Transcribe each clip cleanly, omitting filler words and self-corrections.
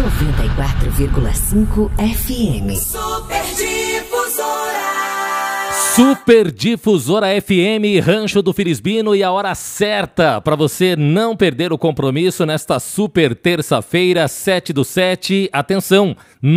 94,5 FM. Super Difusora FM, Rancho do Filisbino, e a hora certa para você não perder o compromisso nesta super terça-feira, 7/7. Atenção,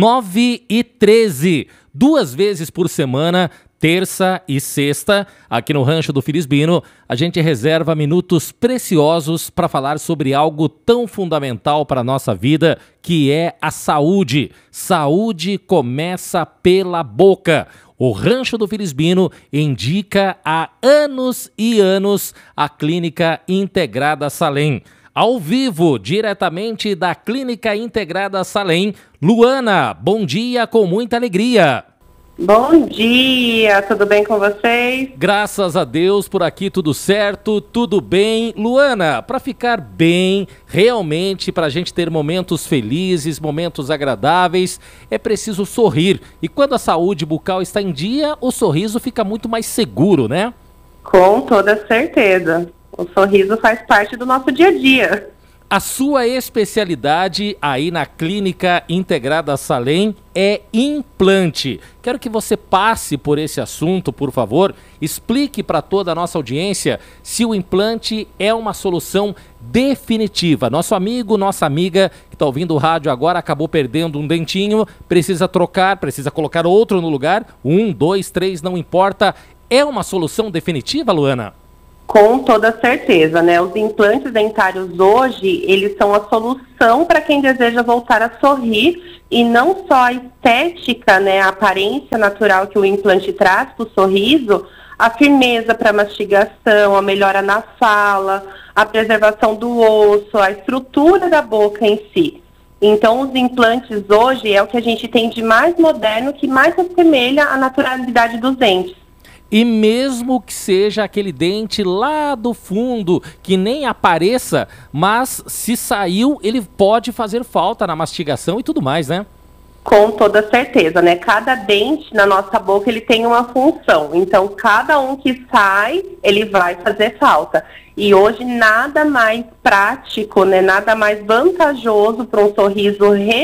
9h13, 2 vezes por semana, terça e sexta, aqui no Rancho do Filisbino, a gente reserva minutos preciosos para falar sobre algo tão fundamental para a nossa vida, que é a saúde. Saúde começa pela boca. O Rancho do Filisbino indica há anos e anos a Clínica Integrada Salem. Ao vivo, diretamente da Clínica Integrada Salem, Luana, bom dia com muita alegria. Bom dia, tudo bem com vocês? Graças a Deus, por aqui tudo certo, tudo bem. Luana, para ficar bem, realmente, para a gente ter momentos felizes, momentos agradáveis, é preciso sorrir. E quando a saúde bucal está em dia, o sorriso fica muito mais seguro, né? Com toda certeza. O sorriso faz parte do nosso dia a dia. A sua especialidade aí na Clínica Integrada Salem é implante. Quero que você passe por esse assunto, por favor. Explique para toda a nossa audiência se o implante é uma solução definitiva. Nosso amigo, nossa amiga que está ouvindo o rádio agora acabou perdendo um dentinho, precisa trocar, precisa colocar outro no lugar. 1, 2, 3, não importa. É uma solução definitiva, Luana? Com toda certeza, né? Os implantes dentários hoje, eles são a solução para quem deseja voltar a sorrir, e não só a estética, né? A aparência natural que o implante traz para o sorriso, a firmeza para a mastigação, a melhora na fala, a preservação do osso, a estrutura da boca em si. Então, os implantes hoje é o que a gente tem de mais moderno, que mais assemelha à naturalidade dos dentes. E mesmo que seja aquele dente lá do fundo, que nem apareça, mas se saiu, ele pode fazer falta na mastigação e tudo mais, né? Com toda certeza, né? Cada dente na nossa boca, ele tem uma função. Então, cada um que sai, ele vai fazer falta. E hoje, nada mais prático, né? Nada mais vantajoso para um sorriso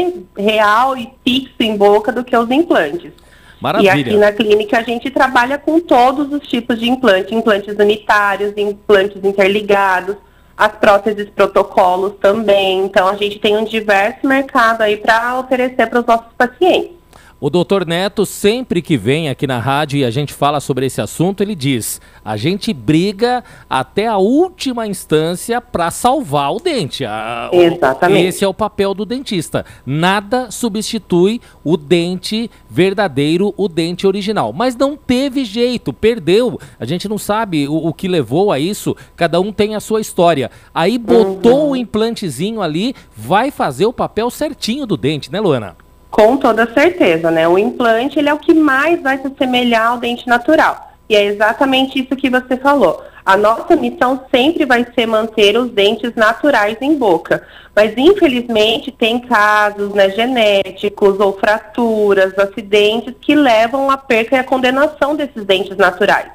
real e fixo em boca do que os implantes. Maravilha. E aqui na clínica a gente trabalha com todos os tipos de implantes, implantes unitários, implantes interligados, as próteses protocolos também. Então a gente tem um diverso mercado aí para oferecer para os nossos pacientes. O doutor Neto, sempre que vem aqui na rádio e a gente fala sobre esse assunto, ele diz: a gente briga até a última instância para salvar o dente. Exatamente. Esse é o papel do dentista. Nada substitui o dente verdadeiro, o dente original. Mas não teve jeito, perdeu. A gente não sabe o que levou a isso, cada um tem a sua história. Aí botou o implantezinho ali, vai fazer o papel certinho do dente, né, Luana? Com toda certeza, né? O implante, ele é o que mais vai se assemelhar ao dente natural. E é exatamente isso que você falou. A nossa missão sempre vai ser manter os dentes naturais em boca. Mas, infelizmente, tem casos, né, genéticos ou fraturas, acidentes que levam à perca e à condenação desses dentes naturais.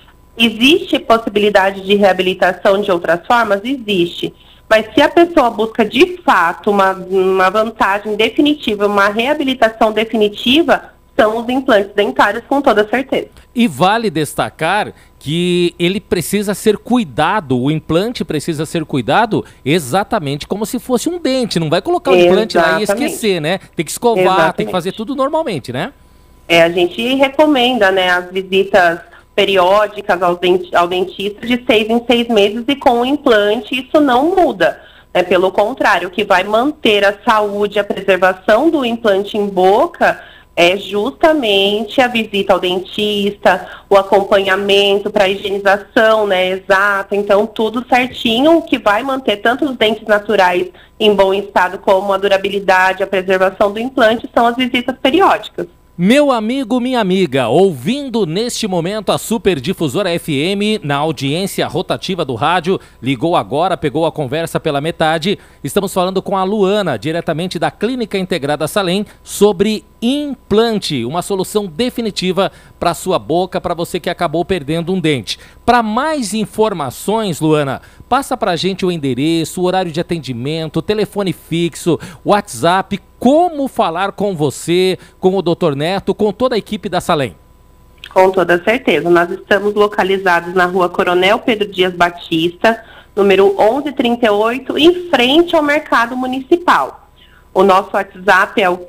Existe possibilidade de reabilitação de outras formas? Existe. Mas se a pessoa busca de fato uma vantagem definitiva, uma reabilitação definitiva, são os implantes dentários, com toda certeza. E vale destacar que ele precisa ser cuidado, o implante precisa ser cuidado exatamente como se fosse um dente. Não vai colocar o implante lá e esquecer, né? Tem que escovar, tem que fazer tudo normalmente, né? A gente recomenda, né, as visitas periódicas ao dentista de 6 em 6 meses, e com o implante isso não muda. Pelo contrário, o que vai manter a saúde, a preservação do implante em boca é justamente a visita ao dentista, o acompanhamento para a higienização, né, exata. Então, tudo certinho, que vai manter tanto os dentes naturais em bom estado, como a durabilidade, a preservação do implante, são as visitas periódicas. Meu amigo, minha amiga, ouvindo neste momento a Super Difusora FM na audiência rotativa do rádio, ligou agora, pegou a conversa pela metade. Estamos falando com a Luana, diretamente da Clínica Integrada Salem, sobre implante, uma solução definitiva para sua boca, para você que acabou perdendo um dente. Para mais informações, Luana, passa para a gente o endereço, o horário de atendimento, o telefone fixo, WhatsApp, como falar com você, com o Dr. Neto, com toda a equipe da Salem. Com toda certeza. Nós estamos localizados na Rua Coronel Pedro Dias Batista, número 1138, em frente ao Mercado Municipal. O nosso WhatsApp é o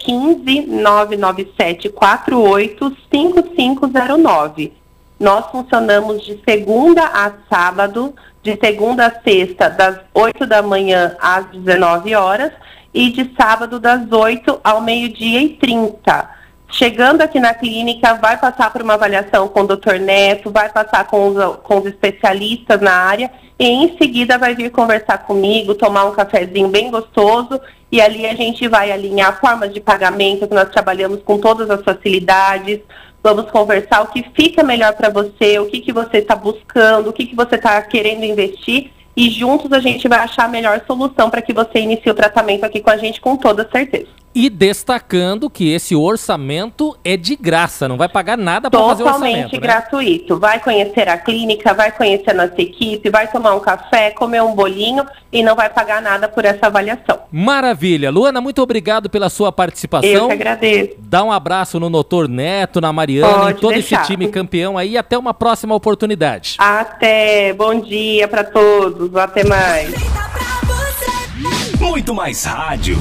15997485509. Nós funcionamos de segunda a sábado, de segunda a sexta, das 8 da manhã às 19 horas e de sábado das 8 ao 12h30. Chegando aqui na clínica, vai passar por uma avaliação com o Dr. Neto, vai passar com os especialistas na área e em seguida vai vir conversar comigo, tomar um cafezinho bem gostoso e ali a gente vai alinhar formas de pagamento, que nós trabalhamos com todas as facilidades, vamos conversar o que fica melhor para você, o que você está buscando, o que você está querendo investir e juntos a gente vai achar a melhor solução para que você inicie o tratamento aqui com a gente com toda certeza. E destacando que esse orçamento é de graça, não vai pagar nada para fazer o orçamento. Totalmente gratuito. Vai conhecer a clínica, vai conhecer a nossa equipe, vai tomar um café, comer um bolinho e não vai pagar nada por essa avaliação. Maravilha. Luana, muito obrigado pela sua participação. Eu que agradeço. Dá um abraço no Dr. Neto, na Mariana, em todo esse time campeão aí. Até uma próxima oportunidade. Até. Bom dia para todos. Até mais. Muito mais rádio.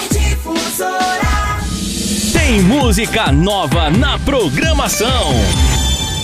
Superdifusora. Tem música nova na programação.